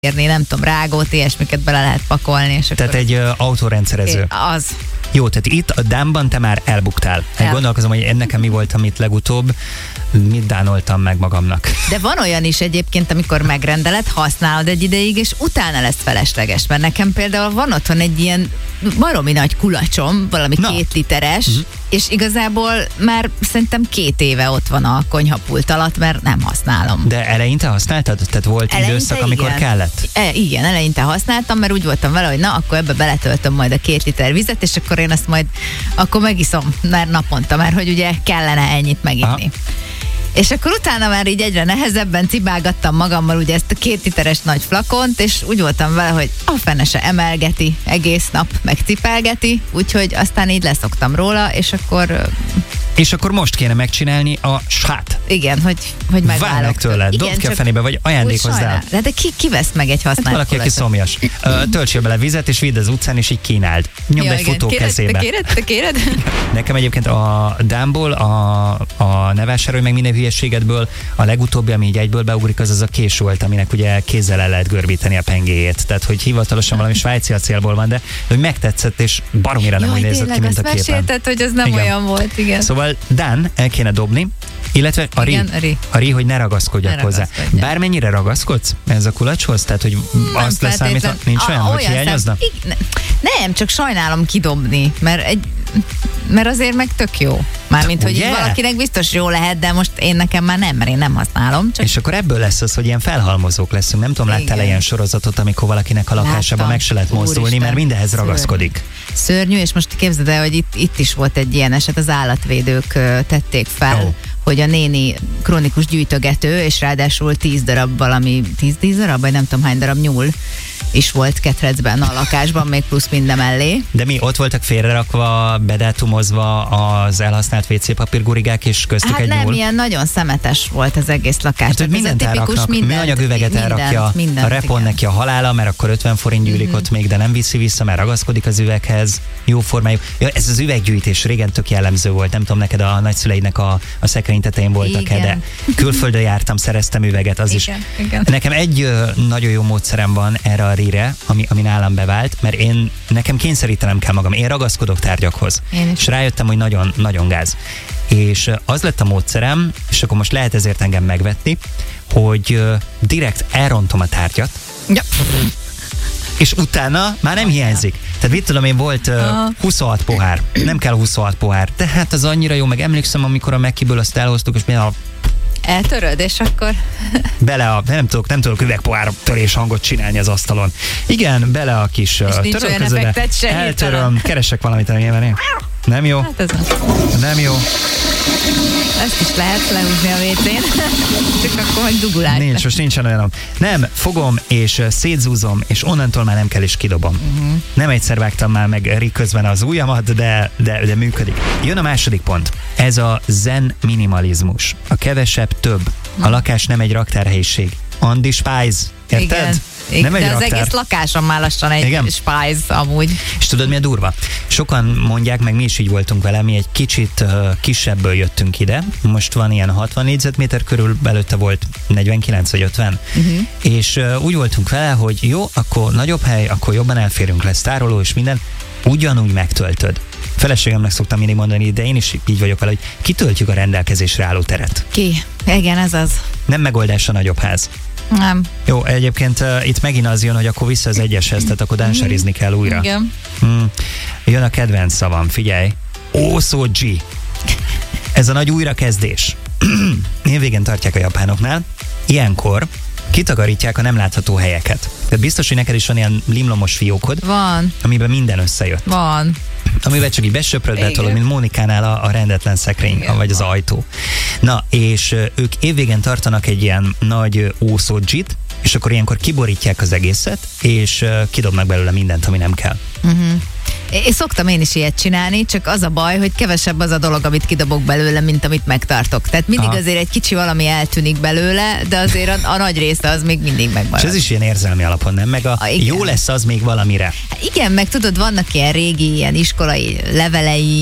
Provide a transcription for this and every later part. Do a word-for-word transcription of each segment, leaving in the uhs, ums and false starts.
érni, nem tudom, rágót, ilyesmiket bele lehet pakolni. És tehát egy uh, autórendszerező. Az. Jó, tehát itt a dámban te már elbuktál. El. Gondolkozom, hogy ennek mi volt, amit legutóbb, mit dánoltam meg magamnak. De van olyan is egyébként, amikor megrendeled, használod egy ideig, és utána lesz felesleges. Mert nekem például van otthon egy ilyen baromi nagy kulacsom, valami Na. két literes, uh-huh. és igazából már szerintem két éve ott van a konyhapult alatt, mert nem használom. De eleinte használtad? Tehát volt eleinte időszak, igen. amikor kellett? E, igen, eleinte használtam, mert úgy voltam vele, hogy na, akkor ebbe beletöltöm majd a két liter vizet, és akkor én azt majd, akkor megiszom már naponta, mert hogy ugye kellene ennyit meginni. Aha. És akkor utána már így egyre nehezebben cibálgattam magammal ugye ezt a két literes nagy flakont, és úgy voltam vele, hogy a fene se emelgeti egész nap, meg cipelgeti, úgyhogy aztán így leszoktam róla, és akkor... És akkor most kéne megcsinálni a sát. Igen, hogy, hogy megválok. Várj meg tőle, dobd ki a fenébe, vagy ajándékozd el. De, de ki, ki vesz meg egy használt hát valaki, aki szomjas. Uh, töltsél bele vizet, és vidd az utcán, és így kínáld. Nyomd ja, egy futó kéred, kezébe. Te kéred, te kéred? Nekem egyébként a dámból, a, a ne vásárolj meg minden hülyeségedből, a legutóbbi, ami így egyből beugrik, az az a kés volt, aminek ugye kézzel el lehet görbíteni a pengéjét. Tehát, hogy hivatalosan valami svájci acélból van, de hogy megtetszett, és baromira nem úgy nézett ki, mint a képen. Mesélted, hogy az nem igen. olyan volt, igen. Szóval Dán, el kéne dobni, illetve a ri, a ri, a ri hogy ne ragaszkodjak ne hozzá. Bármennyire ragaszkodsz ez a kulacshoz? Tehát, hogy nem azt leszámítva, nincs olyan, hogy hiányozna? Szem, nem, csak sajnálom kidobni, mert, egy, mert azért meg tök jó. Mármint, hogy valakinek biztos jó lehet, de most én nekem már nem, mert én nem használom. Csak... És akkor ebből lesz az, hogy ilyen felhalmozók leszünk. Nem tudom, láttál ilyen sorozatot, amikor valakinek a lakásában meg se lehet mozdulni, Úristen, mert mindenhez ragaszkodik. Szörnyű. Szörnyű, és most képzeld el, hogy itt, itt is volt egy ilyen eset, az állatvédők tették fel, oh. hogy a néni krónikus gyűjtögető, és ráadásul tíz darab valami, tíz, tíz darab, vagy nem tudom hány darab nyúl is volt ketrecben a lakásban, még plusz minden mellé. De mi, ott voltak félrerakva, bedátumozva az elhasznált vé cé papír gurigák, és köztük hát egy nem, nyúl? ilyen nagyon szemetes volt az egész lakás. Hát, hogy mindent elraknak, műanyagüveget elrakja, mindent, a repon neki a halála, mert akkor ötven forint gyűlik mm-hmm. ott még, de nem viszi vissza, mert ragaszkodik az üveghez, jó formájú. Ja, ez az üveggyűjtés régen tök jellemző volt, nem tudom, neked a nagyszüleidnek a, a szekrény tetején voltak-e, de külföldön jártam, szereztem üveget, az igen, is. Igen. Nekem egy ö, nagyon jó módszerem van erre a rire, ami, ami nálam bevált, mert én, nekem kényszerítenem kell magam, én ragaszkodok tárgyakhoz. És rájöttem, hogy nagyon, nagyon gáz. És az lett a módszerem, és akkor most lehet ezért engem megvetni, hogy ö, direkt elrontom a tárgyat, ja. és utána már nem hiányzik. Tehát mit tudom én, volt uh, huszonhat pohár. Nem kell huszonhat pohár. Tehát az annyira jó, meg emlékszem, amikor a Mekiből azt elhoztuk, és például eltöröd, és akkor... Bele a, nem tudok, nem tudok üvegpohár törés hangot csinálni az asztalon. Igen, bele a kis törölközőbe, eltöröm, keresek valamit, amilyen én. Nem jó? Hát ez nem. Nem jó. Ezt is lehet lehúzni a vécén, csak akkor meg dugulás. Nincs, most nincsen olyanom. Nem, fogom és szétzúzom, és onnantól már nem kell, és kidobom. Uh-huh. Nem egyszer vágtam már meg ri közben az ujjamat, de, de, de működik. Jön a második pont. Ez a zen minimalizmus. A kevesebb több. A lakás nem egy raktárhelyiség. Andi Spice. Érted? Igen. Nem de egy az raktár. Egész lakásom már lassan egy igen? Spice amúgy. És tudod, mi a durva? Sokan mondják, meg mi is így voltunk vele, mi egy kicsit uh, kisebből jöttünk ide. Most van ilyen hatvan négyzetméter körül, belőtte volt negyvenkilenc vagy ötven. Uh-huh. És uh, úgy voltunk vele, hogy jó, akkor nagyobb hely, akkor jobban elférünk, lesz tároló és minden. Ugyanúgy megtöltöd. Feleségemnek szoktam mindig mondani, de én is így vagyok vele, hogy kitöltjük a rendelkezésre álló teret. Ki? Igen, ez az. Nem megoldás a nagyobb ház. Nem. Jó, egyébként uh, itt megint az jön, hogy akkor vissza az egyeshez, tehát akkor dánserizni kell újra. Igen. Hmm. Jön a kedvenc szavam, figyelj. Ószó G. Ez a nagy újrakezdés. Névvégen tartják a japánoknál. Ilyenkor kitakarítják a nem látható helyeket. Tehát biztos, hogy neked is van ilyen limlomos fiókod. Van. Amiben minden összejött. Van. Amivel csak így besöpröd, betolod, mint Mónikánál a, a rendetlen szekrény, igen, vagy az ajtó. Na, és ők évvégen tartanak egy ilyen nagy ószódzsit, és akkor ilyenkor kiborítják az egészet, és kidobnak belőle mindent, ami nem kell. Uh-huh. Én szoktam én is ilyet csinálni, csak az a baj, hogy kevesebb az a dolog, amit kidobok belőle, mint amit megtartok. Tehát mindig aha. azért egy kicsi valami eltűnik belőle, de azért a, a nagy része az még mindig megmarad. És ez is ilyen érzelmi alapon, nem? Meg a, a jó lesz az még valamire. Igen, meg tudod, vannak ilyen régi, ilyen iskolai leveleim,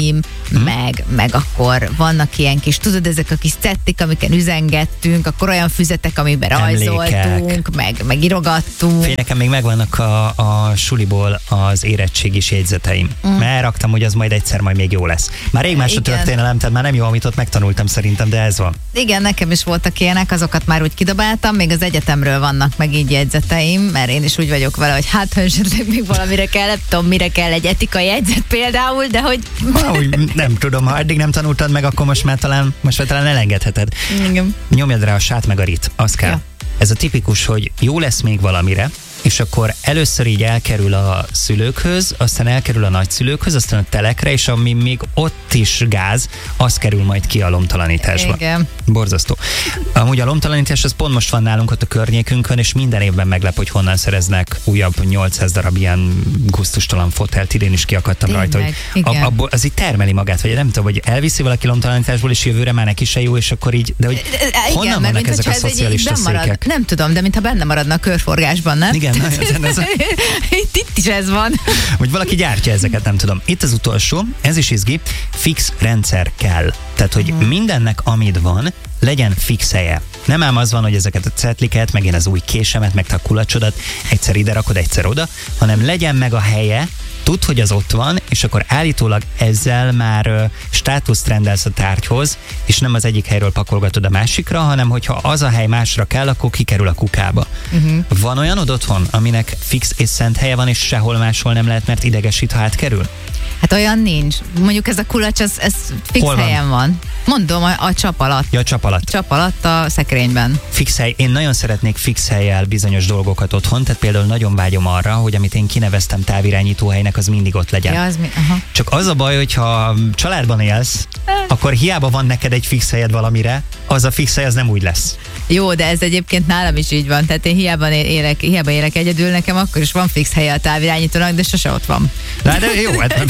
hmm. meg, meg akkor vannak ilyen kis, tudod, ezek a kis cettik, amiken üzengettünk, akkor olyan füzetek, amiben rajzoltunk, meg, meg írogattunk. Fél, nekem még megvannak a, a suliból az érettségis jegyzeteim. Mm. Mert raktam, hogy az majd egyszer majd még jó lesz. Már rég más a történelem, tehát már nem jó, amit ott megtanultam szerintem, de ez van. Igen, nekem is voltak ilyenek, azokat már úgy kidobáltam, még az egyetemről vannak meg így jegyzeteim, mert én is úgy vagyok vele, hogy hát, ha esetleg még valamire kell, nem tudom, mire kell egy etikai jegyzet például, de hogy... Valahogy nem tudom, ha eddig nem tanultad meg, akkor most már talán, most már talán elengedheted. Igen. Nyomjad rá a sát meg a rit, az kell. Ja. Ez a tipikus, hogy jó lesz még valamire, és akkor először így elkerül a szülőkhöz, aztán elkerül a nagyszülőkhöz, aztán a telekre, és ami még ott is gáz, az kerül majd ki a lomtalanításba. Igen. Borzasztó. Amúgy a lomtalanítás az pont most van nálunk ott a környékünkön, és minden évben meglep, hogy honnan szereznek újabb nyolcszáz darab ilyen gusztustalan fotelt. Idén is kiakadtam rajta, hogy ab, abból, az így termeli magát, vagy nem tudom, hogy elviszi valaki lomtalanításból, és jövőre már neki se jó, és akkor így, de hogy igen, honnan vannak ezek a szocialista székek? Nem tudom, de mintha benne maradna a körforgásban, nem? Igen, nagyon, ez a... itt, itt is ez van. Hogy valaki gyártja ezeket, nem tudom. Itt az utolsó, ez is izgi, fix rendszer kell. Tehát, hogy hmm. mindennek, amit van, legyen fix helye. Nem ám az van, hogy ezeket a cetliket, meg én az új késemet, meg a kulacsodat egyszer ide rakod, egyszer oda, hanem legyen meg a helye, tudd, hogy az ott van, és akkor állítólag ezzel már uh, státuszt rendelsz a tárgyhoz, és nem az egyik helyről pakolgatod a másikra, hanem hogyha az a hely másra kell, akkor kikerül a kukába. Uh-huh. Van olyanod otthon, aminek fix és szent helye van, és sehol máshol nem lehet, mert idegesít, ha átkerül? Hát olyan nincs. Mondjuk ez a kulacs, ez, ez fix van? helyen van. Mondom, a, a csap alatt. Ja, a csap alatt. Csap alatt a szekrényben. Fix hely. Én nagyon szeretnék fix hellyel bizonyos dolgokat otthon, tehát például nagyon vágyom arra, hogy amit én kineveztem távirányító helynek, az mindig ott legyen. Ja, az mi? Aha. Csak az a baj, hogyha családban élsz, akkor hiába van neked egy fix helyed valamire, az a fix hely az nem úgy lesz. Jó, de ez egyébként nálam is így van. Tehát én hiába élek, hiába élek egyedül, nekem akkor is van fix helye a távirányítónak, de sose ott van. Na, de jó, hát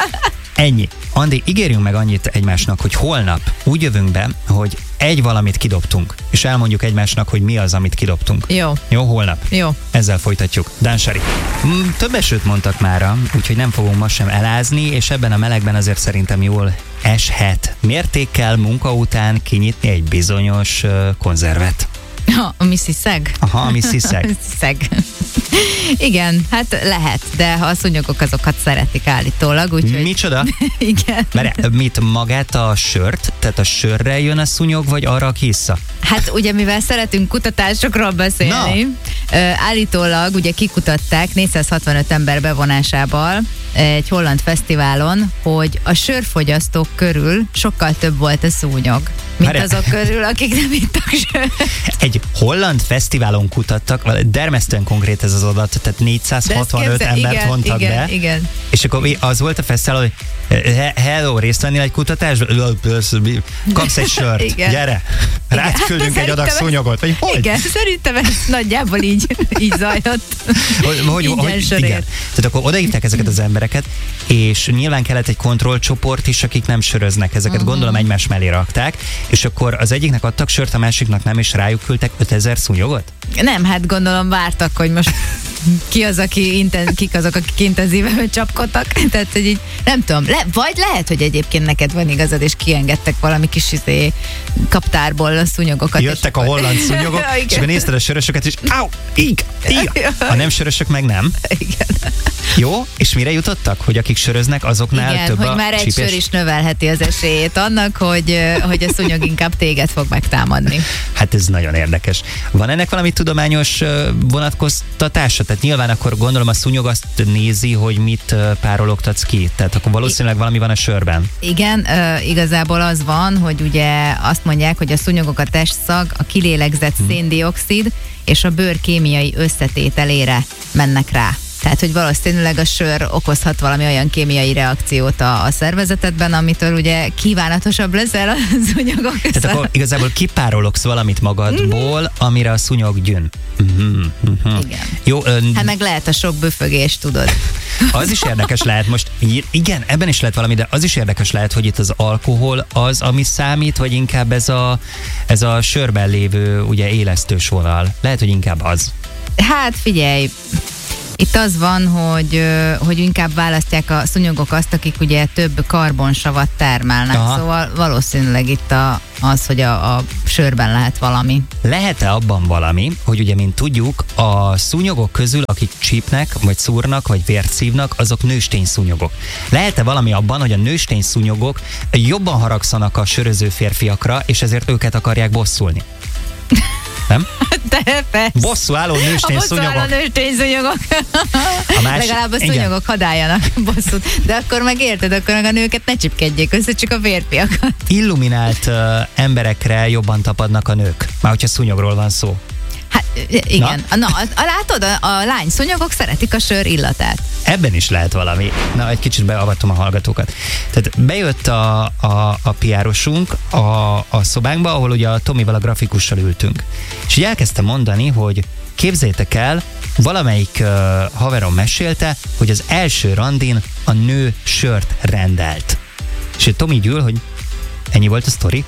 ennyi. Andi, ígérjünk meg annyit egymásnak, hogy holnap úgy jövünk be, hogy egy valamit kidobtunk, és elmondjuk egymásnak, hogy mi az, amit kidobtunk. Jó. Jó, holnap. Jó. Ezzel folytatjuk. Dánsari. Több esőt mondtak mára, úgyhogy nem fogunk ma sem elázni, és ebben a melegben azért szerintem jól eshet mértékkel munka után kinyitni egy bizonyos uh, konzervet. Ha, a missziszeg? Aha, a missziszeg. Szeg. Igen, hát lehet, de ha a szúnyogok azokat szeretik állítólag, úgyhogy... Micsoda? Igen. Mert mit, magát a sört? Tehát a sörrel jön a szúnyog, vagy arra kissza? Hát ugye, mivel szeretünk kutatásokról beszélni, no. állítólag ugye kikutatták négyszázhatvanöt ember bevonásával egy holland fesztiválon, hogy a sörfogyasztók körül sokkal több volt a szúnyog, mint Várjál. azok körül, akik nem ittak sört. Egy holland fesztiválon kutattak, dermesztően konkrét ez az adat, tehát négyszázhatvanöt embert igen, vontak igen, be, igen. és akkor az volt a fesztivál, hogy hello, részt vennél egy kutatásban? Kapsz egy sört, igen. gyere, rád küldünk egy adag szúnyogot. Vagy hogy? Igen, szerintem ez nagyjából így, így zajlott. Hogy, hogy, hogy, igen. Tehát akkor odaírták ezeket az embereket, és nyilván kellett egy kontrollcsoport is, akik nem söröznek. Ezeket uh-huh. gondolom egymás mellé rakták, és akkor az egyiknek adtak sört, a másiknak nem, és rájuk küldtek ötezer szúnyogot? Nem, hát gondolom vártak, hogy most ki az, aki inten, kik azok, akik intenzíven csapkodtak. Tehát, hogy így, nem tudom, le, vagy lehet, hogy egyébként neked van igazad, és kiengedtek valami kis izé, kaptárból a szúnyogokat. Jöttek a holland szúnyogok, ja, és akkor nézted a sörösöket, és áu, íg, íg. A nem sörösök meg nem. Igen. Jó, és mire jutottak? Hogy akik söröznek, azoknál igen, több hogy a már egy csípés? sör is növelheti az esélyét annak, hogy, hogy a szúnyog inkább téged fog megtámadni. Hát ez nagyon érdekes. Van ennek valami tudományos vonatkoztatása? Tehát nyilván akkor gondolom a szúnyog azt nézi, hogy mit párologtatsz ki. Tehát akkor valószínűleg valami van a sörben. Igen, igazából az van, hogy ugye azt mondják, hogy a szúnyogok a testszag, a kilélegzett hmm. széndioxid és a bőr kémiai összetételére mennek rá. Tehát, hogy valószínűleg a sör okozhat valami olyan kémiai reakciót a, a szervezetedben, amitől ugye kívánatosabb leszel a szúnyogok. Tehát akkor igazából kipárologsz valamit magadból, mm-hmm. amire a szúnyog gyűn. Mm-hmm. Mm-hmm. Igen. Jó, ön... Hát meg lehet a sok büfögés, tudod. Az is érdekes lehet most, igen, ebben is lehet valami, de az is érdekes lehet, hogy itt az alkohol az, ami számít, vagy inkább ez a, ez a sörben lévő ugye élesztős vonal. Lehet, hogy inkább az. Hát figyelj, Itt az van, hogy, hogy inkább választják a szúnyogok azt, akik ugye több karbonsavat termelnek. Aha. Szóval valószínűleg itt a, az, hogy a, a sörben lehet valami. Lehet-e abban valami, hogy ugye, mint tudjuk, a szúnyogok közül, akik csípnek, vagy szúrnak, vagy vért szívnak, azok nőstény szúnyogok. Lehet-e valami abban, hogy a nőstény szúnyogok jobban haragszanak a söröző férfiakra, és ezért őket akarják bosszulni? Nem? De persze. Bosszú álló nőstény szúnyogok. Bosszú álló nőstény szúnyogok. A másik, legalább a szúnyogok hadd álljanak bosszút. De akkor meg érted, akkor meg a nőket ne csipkedjék össze, csak a férfiakat. Illuminált uh, emberekre jobban tapadnak a nők, már hogyha szúnyogról van szó. Hát igen. Na, Na a, a, látod, a, a lány szúnyogok szeretik a sör illatát. Ebben is lehet valami. Na, egy kicsit beavatom a hallgatókat. Tehát bejött a, a, a pé er-osunk a, a szobánkba, ahol ugye a Tomival, a grafikussal ültünk. És így elkezdte mondani, hogy képzeljétek el, valamelyik uh, haverom mesélte, hogy az első randin a nő sört rendelt. És Tomi így ül, hogy ennyi volt a sztori?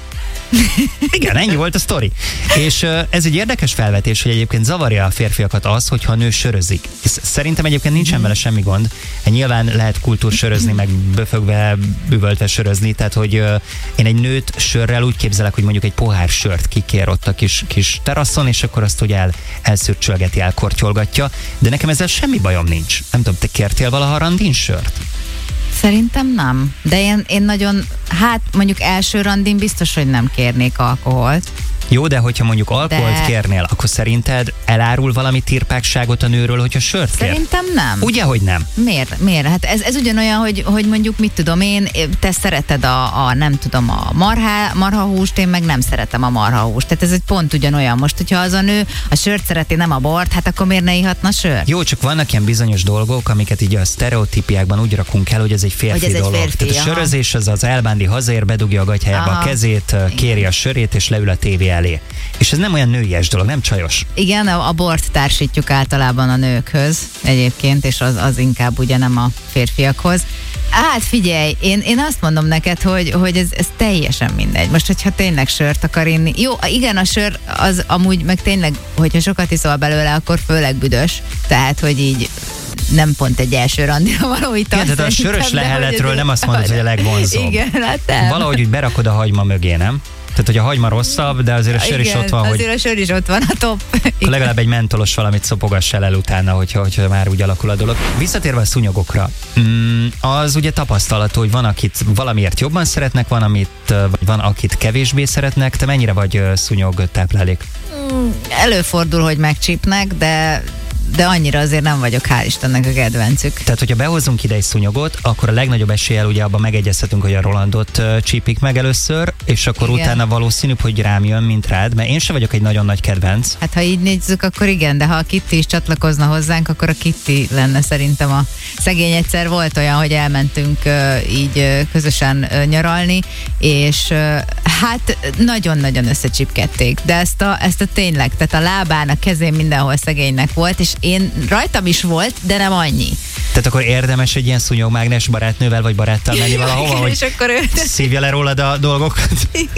Igen, ennyi volt a sztori. És uh, ez egy érdekes felvetés, hogy egyébként zavarja a férfiakat az, hogyha a nő sörözik. És szerintem egyébként nincsen vele semmi gond. Nyilván lehet kultúrsörözni, meg böfögve, üvöltve sörözni, tehát hogy uh, én egy nőt sörrel úgy képzelek, hogy mondjuk egy pohár sört kikér ott a kis, kis teraszon, és akkor azt hogy el, elszürcsölgeti, elkortyolgatja, de nekem ezzel semmi bajom nincs. Nem tudom, te kértél valaha randin sört? Szerintem nem. De én, én nagyon, hát mondjuk első randin biztos, hogy nem kérnék alkoholt. Jó, de hogyha mondjuk alkoholt de... kérnél, akkor szerinted elárul valami tirpákságot a nőről, hogyha sört kér? Szerintem nem. Ugye, hogy nem? Miért? Miért? Hát ez, ez ugyanolyan, hogy, hogy mondjuk mit tudom én, te szereted a, a nem tudom, a marha, marhahúst, én meg nem szeretem a marhahúst. Tehát ez egy pont ugyanolyan. Most, hogyha az a nő a sört szereti, nem a bort, hát akkor miért ne ihatna sört? Jó, csak vannak ilyen bizonyos dolgok, amiket így a sztereotípiákban úgy rakunk el, hogy ez egy férfi ez dolog. Egy férfi, Tehát a sörözés az az elbándi hazaér, bedugja a gatyájába a kezét, kéri a sörét, és leül a tévé elé. És ez nem olyan nőies dolog, nem csajos. Igen, a, a bort társítjuk általában a nőkhöz egyébként, és az, az inkább ugye nem a férfiakhoz. Hát figyelj, én, én azt mondom neked, hogy, hogy ez, ez teljesen mindegy. Most, hogyha tényleg sört akar inni. Jó, igen, a sör az amúgy meg tényleg, hogyha sokat iszol belőle, akkor főleg büdös. Tehát, hogy így nem pont egy első randira való ital. Igen, tehát a sörös leheletről nem azt mondod, hogy a legvonzóbb. Igen, hát nem. Valahogy úgy berakod a hagyma mögé, nem? Tehát, hogy a hagyma rosszabb, de azért a sör igen, is ott van, azért hogy... a sör is ott van, a top. Legalább egy mentolos valamit szopogass el utána, hogyha, hogyha már úgy alakul a dolog. Visszatérve a szúnyogokra, mm, az ugye tapasztalatú, hogy van, akit valamiért jobban szeretnek, van, amit, vagy van, akit kevésbé szeretnek. Te mennyire vagy szúnyog táplálék? Mm, előfordul, hogy megcsípnek, de... de annyira azért nem vagyok, hál' Istennek, a kedvencük. Tehát, hogyha behozunk ide egy szúnyogot, akkor a legnagyobb eséllyel ugye abban megegyezhetünk, hogy a Rolandot uh, csípik meg először, és akkor igen. Utána valószínűbb, hogy rám jön, mint rád, mert én sem vagyok egy nagyon nagy kedvenc. Hát ha így nézzük, akkor igen, de ha a Kitty is csatlakozna hozzánk, akkor a Kitty lenne szerintem a szegény. Egyszer volt olyan, hogy elmentünk uh, így uh, közösen uh, nyaralni, és uh, hát nagyon-nagyon összecsipkedték, de ezt a, ezt a tényleg, tehát a lábán, a kezén mindenhol szegénynek volt, és én rajtam is volt, de nem annyi. Tehát akkor érdemes egy ilyen szúnyogmágnes barátnővel vagy baráttal menni valahova, hogy és akkor ő... szívja le rólad a dolgokat?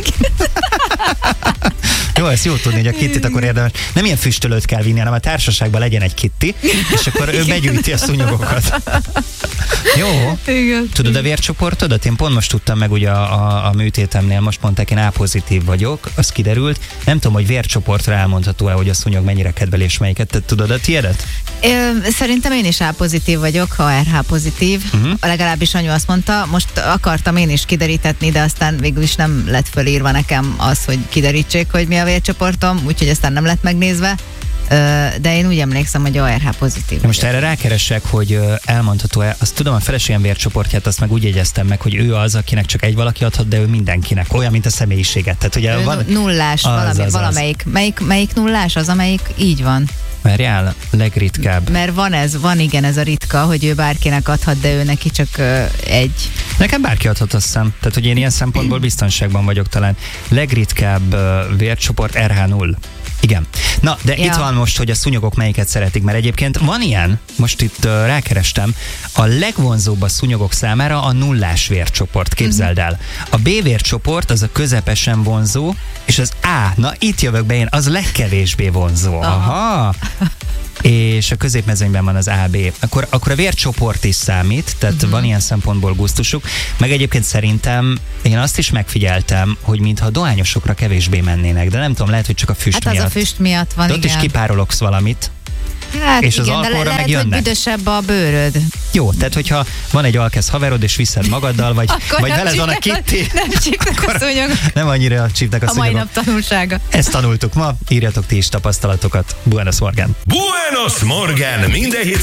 Jó, ezt jó tudni, hogy a Kittit akkor érdemes. Nem ilyen füstölőt kell vinni, hanem a társaságban legyen egy Kitty, és akkor ő begyűjti a szúnyogokat. Jó. Igen. Tudod a vércsoportodat? Én pont most tudtam meg ugye a, a, a műtétemnél, most mondták, én á-pozitív vagyok, az kiderült. Nem tudom, hogy vércsoportra elmondható-e, hogy a szúnyog mennyire kedvel és melyiket. Te tudod a tiédet? Szerintem én is á-pozitív vagyok, ha er há-pozitív. Uh-huh. Legalábbis anyu azt mondta, most akartam én is kiderítetni, de aztán végül is nem lett fölírva nekem az, hogy kiderítsék, hogy mi a vércsoportom, úgyhogy aztán nem lett megnézve. De én úgy emlékszem, hogy o er há-pozitív. Most erre rákeresek, hogy elmondható-e, azt tudom, a feleségem vércsoportját, azt meg úgy jegyeztem meg, hogy ő az, akinek csak egy valaki adhat, de ő mindenkinek. Olyan, mint a személyiséget. Tehát, ugye van... Nullás, az, valami, az, valamelyik. Az. Melyik, melyik nullás az, amelyik így van? Várjál, legritkább. Mert van ez, van igen ez a ritka, hogy ő bárkinek adhat, de ő neki csak uh, egy. Nekem bárki adhat, azt hiszem. Tehát, hogy én ilyen szempontból biztonságban vagyok talán. Legritkább uh, vércsoport er há null. Igen. Na, de ja. Itt van most, hogy a szúnyogok melyiket szeretik, mert egyébként van ilyen, most itt uh, rákerestem, a legvonzóbb a szúnyogok számára a nullás vércsoport, képzeld el. A B vércsoport az a közepesen vonzó, és az A, na itt jövök be én, az legkevésbé vonzó. Aha. Aha. és a középmezőnyben van az á bé, akkor, akkor a vércsoport is számít, tehát uh-huh. van ilyen szempontból gusztusuk, meg egyébként szerintem én azt is megfigyeltem, hogy mintha dohányosokra kevésbé mennének, de nem tudom, lehet, hogy csak a füst hát miatt. Hát az a füst miatt van, de ott igen. is kipárologsz valamit. Hát és igen, az alkoholra de le- meg lehet, jönnek. hogy büdösebb a bőröd. Jó, tehát hogyha van egy alkesz haverod, és viszed magaddal, vagy, vagy veled van a Kitty, nem csípnek a szúnyogok. Nem annyira csípnek a szúnyogok. A mai nap tanulsága. Ezt tanultuk ma, írjatok ti is tapasztalatokat. Buenos Morgan. Buenos Morgan, minden hét